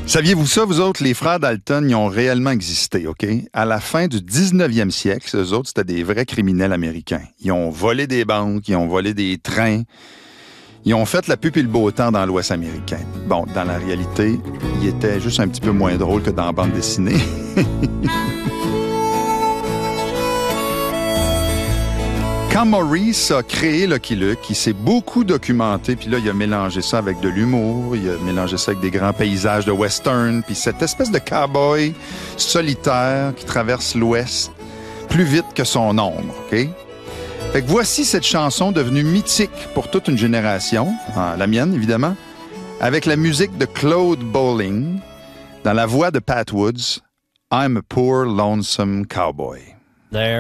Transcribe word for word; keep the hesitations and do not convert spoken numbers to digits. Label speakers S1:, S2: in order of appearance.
S1: Saviez-vous ça, vous autres, les frères Dalton, ils ont réellement existé, OK? À la fin du dix-neuvième siècle, eux autres, c'était des vrais criminels américains. Ils ont volé des banques, ils ont volé des trains, ils ont fait la pub et le beau temps dans l'Ouest américain. Bon, dans la réalité, ils étaient juste un petit peu moins drôles que dans la bande dessinée. Quand Maurice a créé Lucky Luke, il s'est beaucoup documenté, puis là, il a mélangé ça avec de l'humour, il a mélangé ça avec des grands paysages de western, puis cette espèce de cow-boy solitaire qui traverse l'Ouest plus vite que son ombre, OK? Fait que voici cette chanson devenue mythique pour toute une génération, hein, la mienne, évidemment, avec la musique de Claude Bolling, dans la voix de Pat Woods, I'm a poor lonesome cowboy.
S2: There